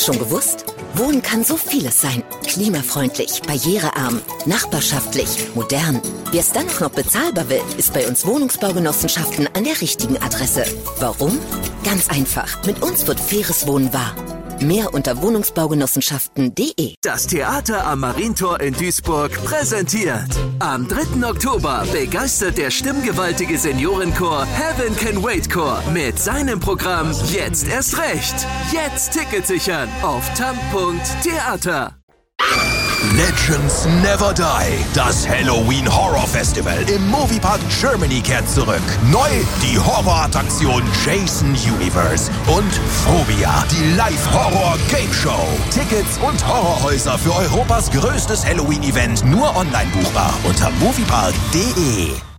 Schon gewusst? Wohnen kann so vieles sein. Klimafreundlich, barrierearm, nachbarschaftlich, modern. Wer es dann auch noch bezahlbar will, ist bei uns Wohnungsbaugenossenschaften an der richtigen Adresse. Warum? Ganz einfach. Mit uns wird faires Wohnen wahr. Mehr unter wohnungsbaugenossenschaften.de. Das Theater am Marientor in Duisburg präsentiert. Am 3. Oktober begeistert der stimmgewaltige Seniorenchor Heaven Can Wait Chor mit seinem Programm Jetzt erst recht. Jetzt Ticket sichern auf tam.theater. Legends Never Die. Das Halloween Horror Festival im Moviepark Germany kehrt zurück. Neu die Horrorattraktion Jason Universe und Phobia, die Live-Horror-Game-Show. Tickets und Horrorhäuser für Europas größtes Halloween-Event nur online buchbar unter moviepark.de.